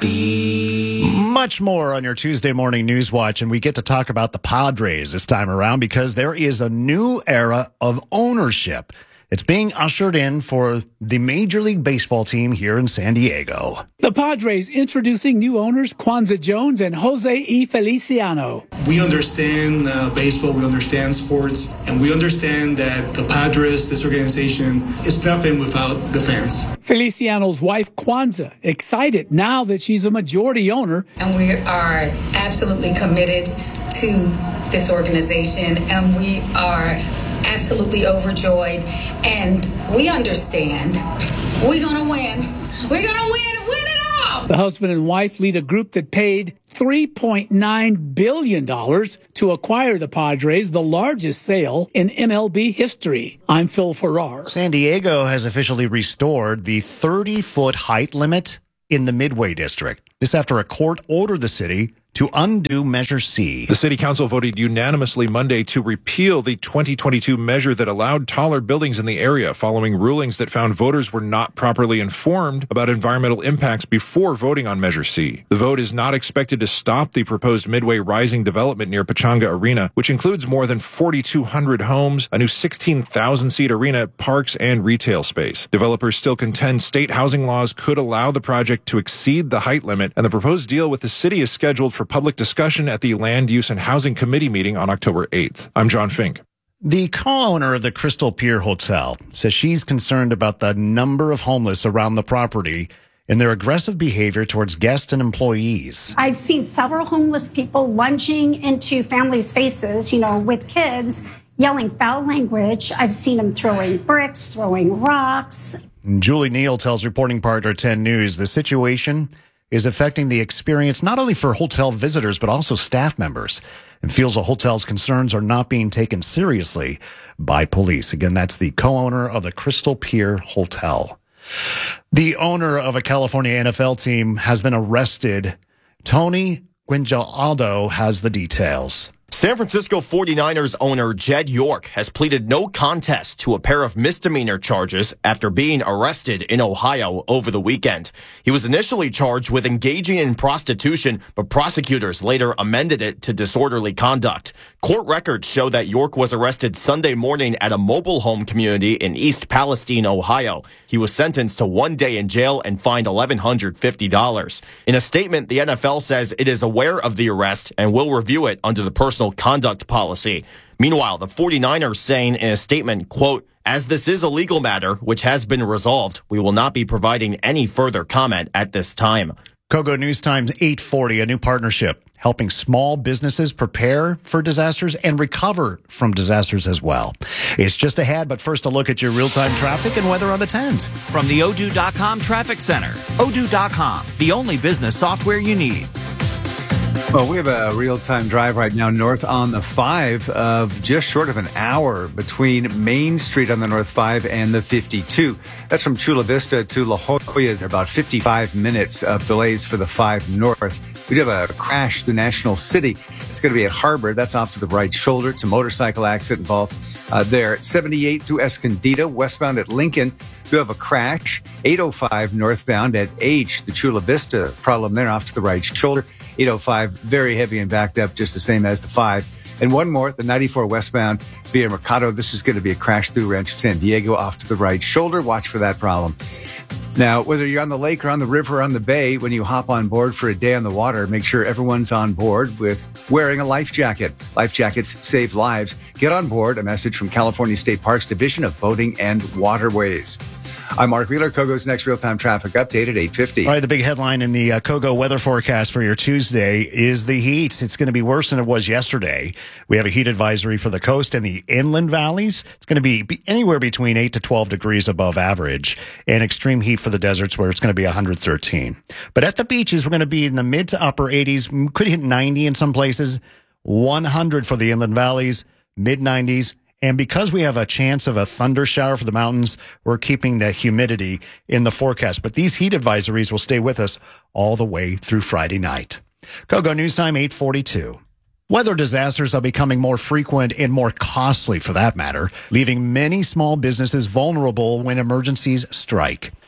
Much more on your Tuesday morning news watch, and we get to talk about the Padres this time around because there is a new era of ownership. It's being ushered in for the Major League Baseball team here in San Diego. The Padres introducing new owners Kwanzaa Jones and Jose E. Feliciano. We understand baseball, we understand sports, and we understand that the Padres, this organization, is nothing without the fans. Feliciano's wife, Kwanzaa, excited now that she's a majority owner. And we are absolutely committed to this organization, and we are absolutely overjoyed, and we understand we're going to win. We're going to win it all. The husband and wife lead a group that paid $3.9 billion to acquire the Padres, the largest sale in MLB history. I'm Phil Farrar. San Diego has officially restored the 30-foot height limit in the Midway District. This after a court ordered the city to undo Measure C. The City Council voted unanimously Monday to repeal the 2022 measure that allowed taller buildings in the area following rulings that found voters were not properly informed about environmental impacts before voting on Measure C. The vote is not expected to stop the proposed Midway Rising development near Pechanga Arena, which includes more than 4,200 homes, a new 16,000-seat arena, parks, and retail space. Developers still contend state housing laws could allow the project to exceed the height limit, and the proposed deal with the city is scheduled for public discussion at the Land Use and Housing Committee meeting on October 8th. I'm John Fink. The co-owner of the Crystal Pier Hotel says she's concerned about the number of homeless around the property and their aggressive behavior towards guests and employees. I've seen several homeless people lunging into families' faces, with kids, yelling foul language. I've seen them throwing bricks, throwing rocks. Julie Neal tells reporting partner 10 News the situation is affecting the experience not only for hotel visitors, but also staff members, and feels the hotel's concerns are not being taken seriously by police. Again, that's the co-owner of the Crystal Pier Hotel. The owner of a California NFL team has been arrested. Tony Guinjaldo has the details. San Francisco 49ers owner Jed York has pleaded no contest to a pair of misdemeanor charges after being arrested in Ohio over the weekend. He was initially charged with engaging in prostitution, but prosecutors later amended it to disorderly conduct. Court records show that York was arrested Sunday morning at a mobile home community in East Palestine, Ohio. He was sentenced to 1 day in jail and fined $1,150. In a statement, the NFL says it is aware of the arrest and will review it under the personal conduct policy. Meanwhile, the 49ers saying in a statement, quote, "As this is a legal matter which has been resolved, we will not be providing any further comment at this time." Kogo News Times 840, a new partnership helping small businesses prepare for disasters and recover from disasters as well. It's just ahead, but first a look at your real-time traffic and weather on the 10s. From the Odoo.com Traffic Center. Odoo.com, the only business software you need. Well, we have a real-time drive right now north on the 5 of just short of an hour between Main Street on the North 5 and the 52. That's from Chula Vista to La Jolla. About 55 minutes of delays for the 5 North. We do have a crash through National City. It's going to be at Harbor. That's off to the right shoulder. It's a motorcycle accident involved there. 78 through Escondido, westbound at Lincoln. Do have a crash. 805 northbound at H, the Chula Vista problem there off to the right shoulder. 805, very heavy and backed up, just the same as the 5. And one more, the 94 westbound via Mercado. This is going to be a crash through Rancho San Diego off to the right shoulder. Watch for that problem. Now, whether you're on the lake or on the river or on the bay, when you hop on board for a day on the water, make sure everyone's on board with wearing a life jacket. Life jackets save lives. Get on board. A message from California State Parks Division of Boating and Waterways. I'm Mark Wheeler. Kogo's next real-time traffic update at 8:50. All right, the big headline in the Kogo weather forecast for your Tuesday is the heat. It's going to be worse than it was yesterday. We have a heat advisory for the coast and the inland valleys. It's going to be anywhere between 8 to 12 degrees above average, and extreme heat for the deserts where it's going to be 113. But at the beaches, we're going to be in the mid to upper 80s, could hit 90 in some places, 100 for the inland valleys, mid 90s. And because we have a chance of a thunder shower for the mountains, we're keeping the humidity in the forecast. But these heat advisories will stay with us all the way through Friday night. Kogo News Time 8:42. Weather disasters are becoming more frequent and more costly for that matter, leaving many small businesses vulnerable when emergencies strike.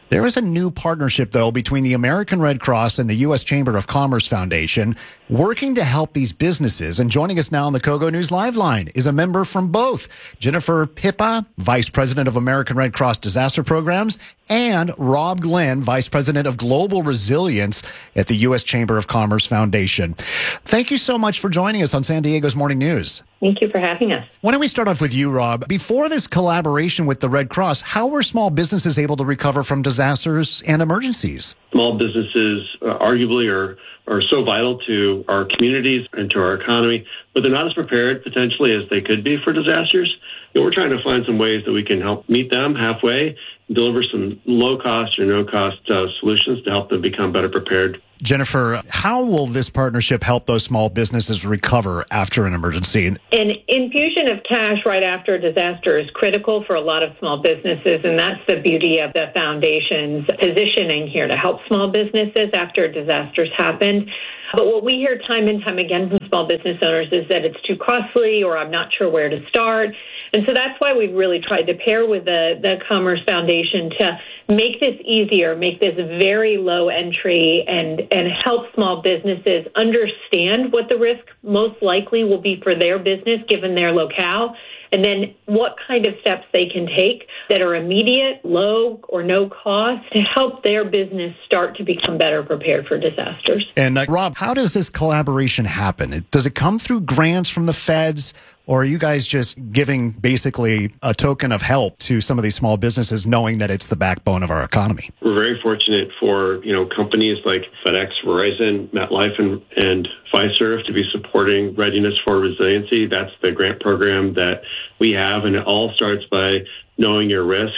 There is a new partnership, though, between the American Red Cross and the U.S. Chamber of Commerce Foundation working to help these businesses. And joining us now on the Kogo News Live line is a member from both, Jennifer Pippa, Vice President of American Red Cross Disaster Programs, and Rob Glenn, Vice President of Global Resilience at the U.S. Chamber of Commerce Foundation. Thank you so much for joining us on San Diego's Morning News. Thank you for having us. Why don't we start off with you, Rob? Before this collaboration with the Red Cross, how were small businesses able to recover from disasters and emergencies? Small businesses arguably are so vital to our communities and to our economy, but they're not as prepared potentially as they could be for disasters. And we're trying to find some ways that we can help meet them halfway, deliver some low-cost or no-cost solutions to help them become better prepared. Jennifer, how will this partnership help those small businesses recover after an emergency? An infusion of cash right after a disaster is critical for a lot of small businesses, and that's the beauty of the foundation's positioning here to help small businesses after disasters happen. But what we hear time and time again from small business owners is that it's too costly or I'm not sure where to start. And so that's why we've really tried to pair with the Commerce Foundation to make this easier, make this very low entry, and help small businesses understand what the risk most likely will be for their business given their locale, and then what kind of steps they can take that are immediate, low, or no cost to help their business start to become better prepared for disasters. And Rob, how does this collaboration happen? Does it come through grants from the feds? Or are you guys just giving basically a token of help to some of these small businesses, knowing that it's the backbone of our economy? We're very fortunate for companies like FedEx, Verizon, MetLife, and Fiserv to be supporting Readiness for Resiliency. That's the grant program that we have, and it all starts by knowing your risk.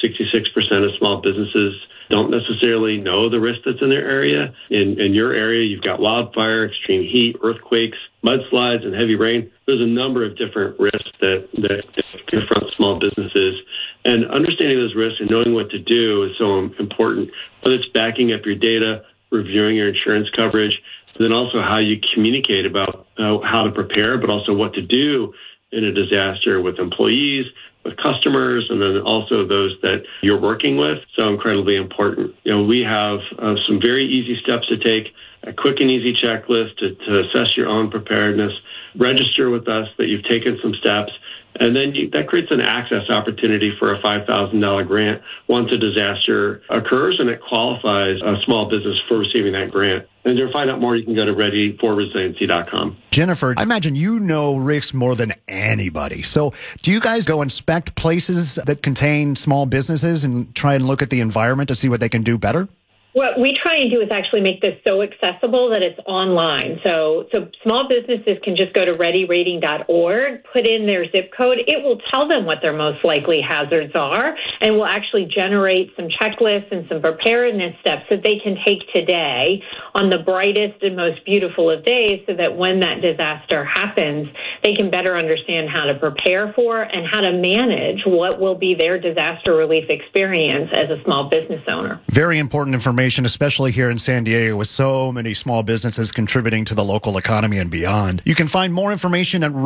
66% of small businesses don't necessarily know the risk that's in their area. In your area, you've got wildfire, extreme heat, earthquakes, mudslides, and heavy rain. There's a number of different risks that confront small businesses. And understanding those risks and knowing what to do is so important, whether it's backing up your data, reviewing your insurance coverage, and then also how you communicate about how to prepare, but also what to do in a disaster with employees, with customers, and then also those that you're working with. So incredibly important. We have some very easy steps to take, a quick and easy checklist to assess your own preparedness, register with us that you've taken some steps, and then that creates an access opportunity for a $5,000 grant once a disaster occurs, and it qualifies a small business for receiving that grant. And to find out more, you can go to readyforresiliency.com. Jennifer, I imagine you know risks more than anybody. So do you guys go inspect places that contain small businesses and try and look at the environment to see what they can do better? What we try and do is actually make this so accessible that it's online. So small businesses can just go to readyrating.org, put in their zip code. It will tell them what their most likely hazards are, and will actually generate some checklists and some preparedness steps that they can take today on the brightest and most beautiful of days, so that when that disaster happens, they can better understand how to prepare for and how to manage what will be their disaster relief experience as a small business owner. Very important information, especially here in San Diego with so many small businesses contributing to the local economy and beyond. You can find more information at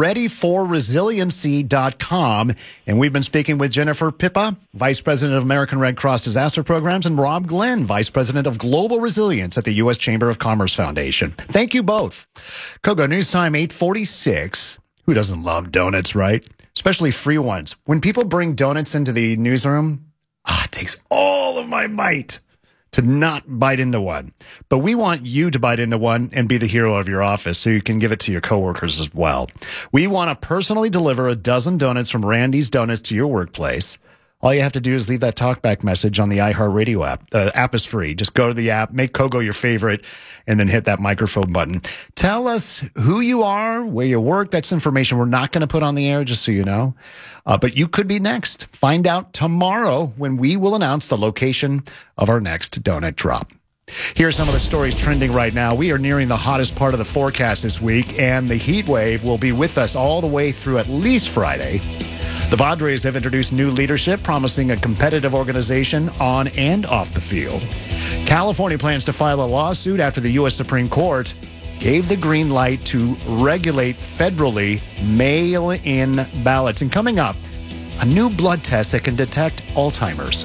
readyforresiliency.com. And we've been speaking with Jennifer Pippa, Vice President of American Red Cross Disaster Programs, and Rob Glenn, Vice President of Global Resilience at the U.S. Chamber of Commerce Foundation. Thank you both. Kogo News Time 8:46. Who doesn't love donuts, right? Especially free ones. When people bring donuts into the newsroom, it takes all of my might to not bite into one. But we want you to bite into one and be the hero of your office so you can give it to your coworkers as well. We want to personally deliver a dozen donuts from Randy's Donuts to your workplace. All you have to do is leave that talkback message on the iHeartRadio app. The app is free. Just go to the app, make Kogo your favorite, and then hit that microphone button. Tell us who you are, where you work. That's information we're not going to put on the air, just so you know. But you could be next. Find out tomorrow when we will announce the location of our next donut drop. Here's some of the stories trending right now. We are nearing the hottest part of the forecast this week, and the heat wave will be with us all the way through at least Friday. The Padres have introduced new leadership, promising a competitive organization on and off the field. California plans to file a lawsuit after the U.S. Supreme Court gave the green light to regulate federally mail-in ballots. And coming up, a new blood test that can detect Alzheimer's.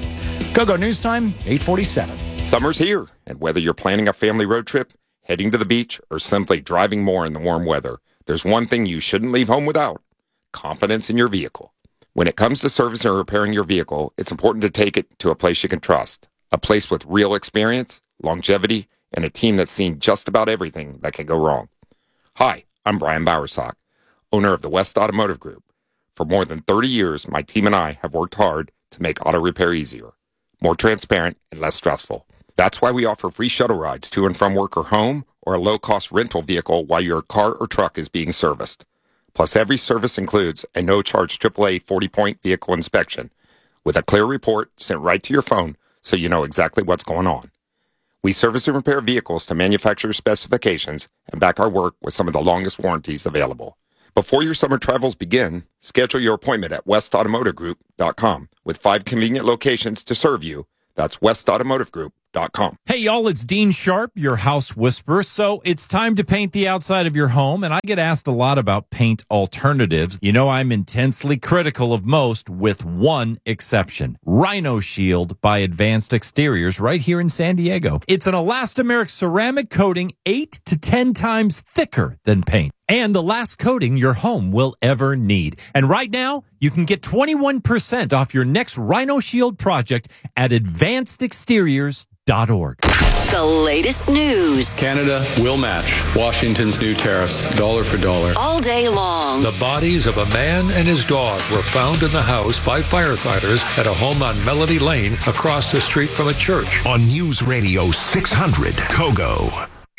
Go News Time, 8:47. Summer's here, and whether you're planning a family road trip, heading to the beach, or simply driving more in the warm weather, there's one thing you shouldn't leave home without: confidence in your vehicle. When it comes to servicing or repairing your vehicle, it's important to take it to a place you can trust, a place with real experience, longevity, and a team that's seen just about everything that can go wrong. Hi, I'm Brian Bowersock, owner of the West Automotive Group. For more than 30 years, my team and I have worked hard to make auto repair easier, more transparent, and less stressful. That's why we offer free shuttle rides to and from work or home, or a low-cost rental vehicle while your car or truck is being serviced. Plus, every service includes a no-charge AAA 40-point vehicle inspection with a clear report sent right to your phone so you know exactly what's going on. We service and repair vehicles to manufacturer specifications and back our work with some of the longest warranties available. Before your summer travels begin, schedule your appointment at westautomotivegroup.com with 5 convenient locations to serve you. That's westautomotivegroup.com. Hey, y'all, it's Dean Sharp, your house whisperer. So it's time to paint the outside of your home, and I get asked a lot about paint alternatives. You know, I'm intensely critical of most, with one exception. Rhino Shield by Advanced Exteriors right here in San Diego. It's an elastomeric ceramic coating 8 to 10 times thicker than paint, and the last coating your home will ever need. And right now, you can get 21% off your next Rhino Shield project at advancedexteriors.org. The latest news. Canada will match Washington's new tariffs, dollar for dollar. All day long. The bodies of a man and his dog were found in the house by firefighters at a home on Melody Lane across the street from a church. On News Radio 600, Kogo.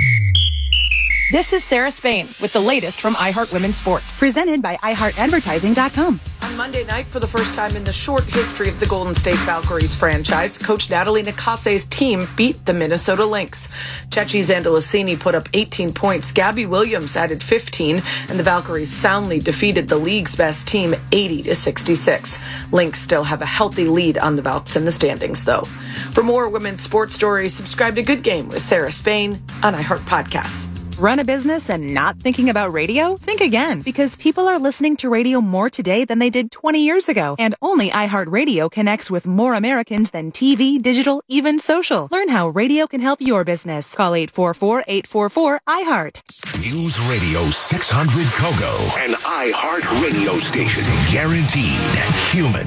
This is Sarah Spain with the latest from iHeart Women's Sports. Presented by iHeartAdvertising.com. On Monday night, for the first time in the short history of the Golden State Valkyries franchise, Coach Natalie Nicase's team beat the Minnesota Lynx. Chechi Zandalicini put up 18 points, Gabby Williams added 15, and the Valkyries soundly defeated the league's best team 80-66. Lynx still have a healthy lead on the Valks in the standings, though. For more women's sports stories, subscribe to Good Game with Sarah Spain on iHeart Podcasts. Run a business and not thinking about radio? Think again, because people are listening to radio more today than they did 20 years ago. And only iHeartRadio connects with more Americans than TV, digital, even social. Learn how radio can help your business. Call 844-844-iHeart. News Radio 600 Kogo, an iHeart radio station. Guaranteed human.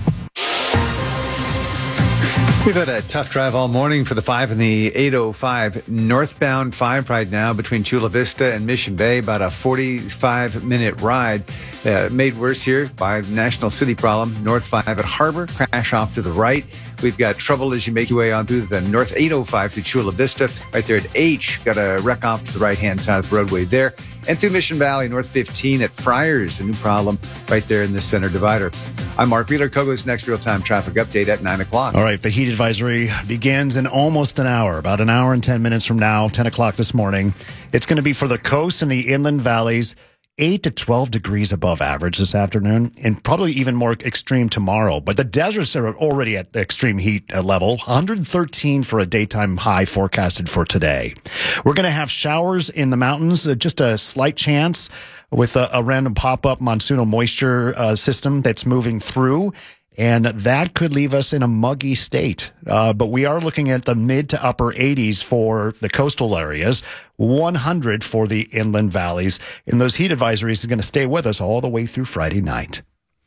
We've had a tough drive all morning for the 5 and the 805. Northbound 5 right now between Chula Vista and Mission Bay, about a 45-minute ride. Made worse here by National City problem. North 5 at Harbor, crash off to the right. We've got trouble as you make your way on through the North 805 through Chula Vista. Right there at H, got a wreck off to the right-hand side of the roadway there. And through Mission Valley, North 15 at Friars, a new problem right there in the center divider. I'm Mark Wheeler. Kogo's next real-time traffic update at 9 o'clock. All right, the heat advisory begins in almost an hour, about an hour and 10 minutes from now, 10 o'clock this morning. It's going to be for the coast and the inland valleys, 8 to 12 degrees above average this afternoon, and probably even more extreme tomorrow. But the deserts are already at the extreme heat level, 113 for a daytime high forecasted for today. We're going to have showers in the mountains, just a slight chance with a random pop-up monsoonal moisture system that's moving through. And that could leave us in a muggy state. But we are looking at the mid to upper 80s for the coastal areas, 100 for the inland valleys. And those heat advisories are going to stay with us all the way through Friday night.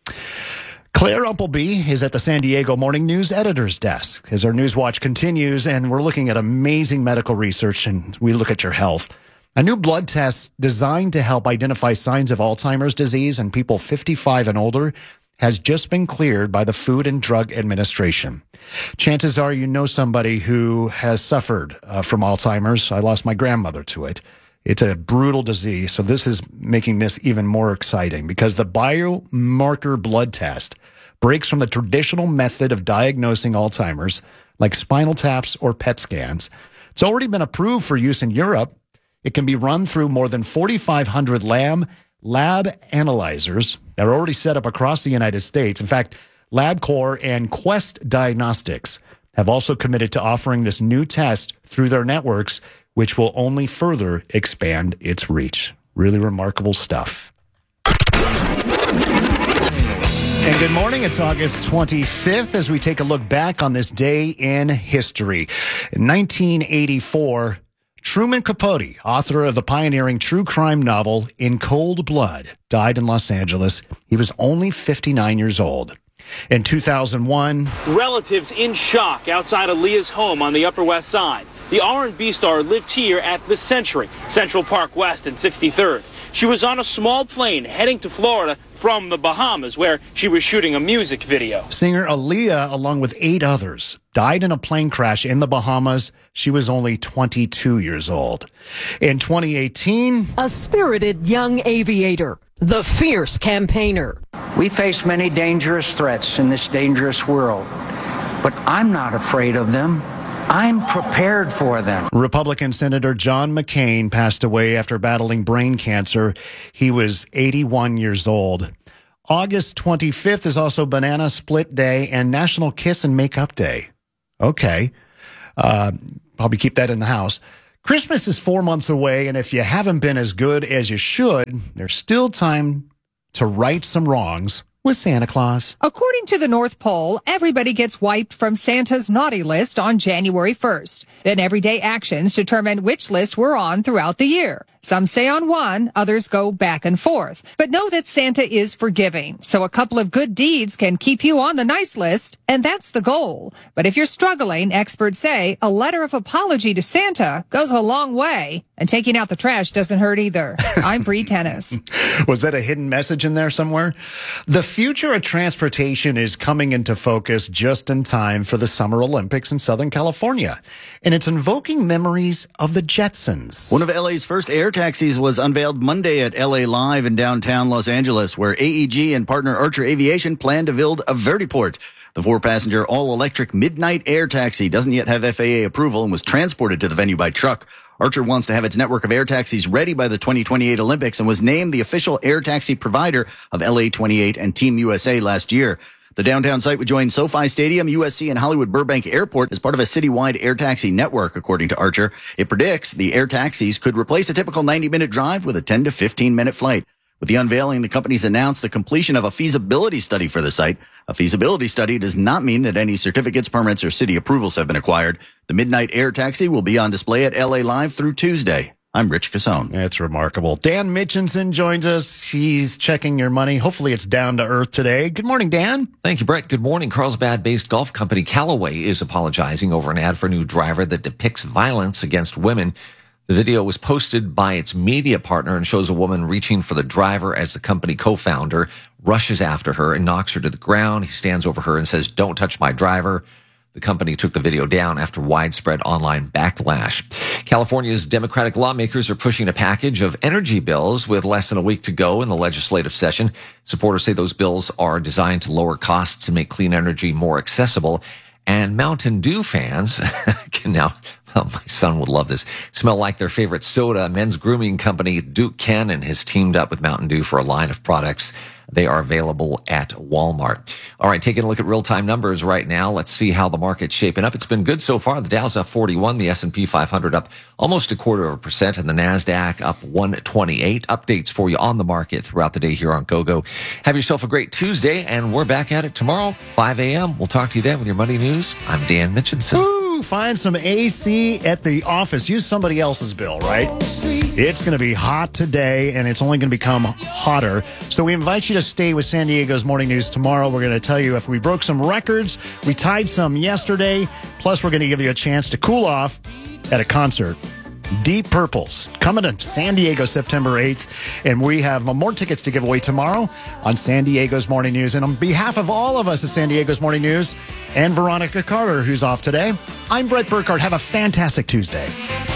Claire Umpleby is at the San Diego Morning News editor's desk as our News Watch continues, and we're looking at amazing medical research, and we look at your health. A new blood test designed to help identify signs of Alzheimer's disease in people 55 and older has just been cleared by the Food and Drug Administration. Chances are you know somebody who has suffered from Alzheimer's. I lost my grandmother to it. It's a brutal disease, so this is making this even more exciting because the biomarker blood test breaks from the traditional method of diagnosing Alzheimer's, like spinal taps or PET scans. It's already been approved for use in Europe. It can be run through more than 4,500 lab analyzers that are already set up across the United States. In fact, LabCorp and Quest Diagnostics have also committed to offering this new test through their networks, which will only further expand its reach. Really remarkable stuff. And good morning. It's August 25th as we take a look back on this day in history. In 1984, Truman Capote, author of the pioneering true crime novel In Cold Blood, died in Los Angeles. He was only 59 years old. In 2001, relatives in shock outside Aaliyah's home on the Upper West Side. The R&B star lived here at the Century, Central Park West and 63rd. She was on a small plane heading to Florida from the Bahamas, where she was shooting a music video. Singer Aaliyah, along with 8 others, died in a plane crash in the Bahamas. She was only 22 years old. In 2018, a spirited young aviator, the fierce campaigner. We face many dangerous threats in this dangerous world, but I'm not afraid of them. I'm prepared for them. Republican Senator John McCain passed away after battling brain cancer. He was 81 years old. August 25th is also Banana Split Day and National Kiss and Make Up Day. Okay. Probably keep that in the house. Christmas is 4 months away, and if you haven't been as good as you should, there's still time to right some wrongs with Santa Claus. According to the North Pole, everybody gets wiped from Santa's naughty list on January 1st. Then everyday actions determine which list we're on throughout the year. Some stay on one, others go back and forth. But know that Santa is forgiving, so a couple of good deeds can keep you on the nice list, and that's the goal. But if you're struggling, experts say a letter of apology to Santa goes a long way, and taking out the trash doesn't hurt either. I'm Bree Tennis. Was that a hidden message in there somewhere? The future of transportation is coming into focus just in time for the Summer Olympics in Southern California, and it's invoking memories of the Jetsons. One of LA's first air taxis was unveiled Monday at LA Live in downtown Los Angeles, where AEG and partner Archer Aviation plan to build a vertiport. The 4-passenger all-electric Midnight Air Taxi doesn't yet have FAA approval and was transported to the venue by truck. Archer wants to have its network of air taxis ready by the 2028 Olympics and was named the official air taxi provider of LA28 and Team USA last year. The downtown site would join SoFi Stadium, USC, and Hollywood Burbank Airport as part of a citywide air taxi network, according to Archer. It predicts the air taxis could replace a typical 90-minute drive with a 10 to 15-minute flight. With the unveiling, the company's announced the completion of a feasibility study for the site. A feasibility study does not mean that any certificates, permits, or city approvals have been acquired. The Midnight Air Taxi will be on display at LA Live through Tuesday. I'm Rich Cassone. That's remarkable. Dan Mitchinson joins us. He's checking your money. Hopefully it's down to earth today. Good morning, Dan. Thank you, Brett. Good morning. Carlsbad-based golf company Callaway is apologizing over an ad for a new driver that depicts violence against women. The video was posted by its media partner and shows a woman reaching for the driver as the company co-founder rushes after her and knocks her to the ground. He stands over her and says, "Don't touch my driver." The company took the video down after widespread online backlash. California's Democratic lawmakers are pushing a package of energy bills with less than a week to go in the legislative session. Supporters say those bills are designed to lower costs and make clean energy more accessible. And Mountain Dew fans can now, oh, my son would love this, smell like their favorite soda. Men's grooming company Duke Cannon has teamed up with Mountain Dew for a line of products. They are available at Walmart. All right, taking a look at real-time numbers right now. Let's see how the market's shaping up. It's been good so far. The Dow's up 41, the S&P 500 up almost 0.25%, and the NASDAQ up 128. Updates for you on the market throughout the day here on GoGo. Have yourself a great Tuesday, and we're back at it tomorrow, 5 a.m. We'll talk to you then with your Money News. I'm Dan Mitchinson. Ooh, find some AC at the office. Use somebody else's bill, right? It's going to be hot today, and it's only going to become hotter. So we invite you to stay with San Diego's Morning News tomorrow. We're going to tell you if we broke some records. We tied some yesterday. Plus, we're going to give you a chance to cool off at a concert. Deep Purple's coming to San Diego September 8th. And we have more tickets to give away tomorrow on San Diego's Morning News. And on behalf of all of us at San Diego's Morning News and Veronica Carter, who's off today, I'm Brett Burkhardt. Have a fantastic Tuesday.